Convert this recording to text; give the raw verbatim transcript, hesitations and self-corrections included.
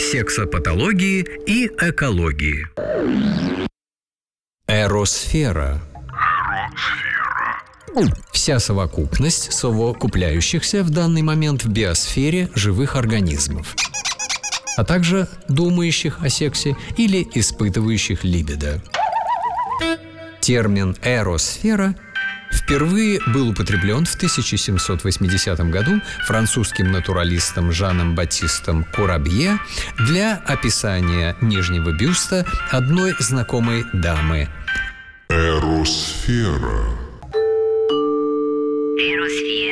сексопатологии и экологии. Эросфера. Вся совокупность совокупляющихся в данный момент в биосфере живых организмов, а также думающих о сексе или испытывающих либидо. Термин «эросфера» впервые был употреблен в тысяча семьсот восьмидесятом году французским натуралистом Жаном Батистом Курабье для описания нижнего бюста одной знакомой дамы. Эросфера. Эросфера.